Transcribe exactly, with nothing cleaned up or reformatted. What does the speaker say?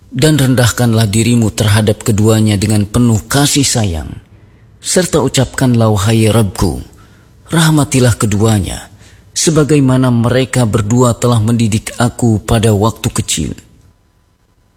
dan rendahkanlah dirimu terhadap keduanya dengan penuh kasih sayang, serta ucapkanlah, wahai Rabbku, rahmatilah keduanya, sebagaimana mereka berdua telah mendidik aku pada waktu kecil.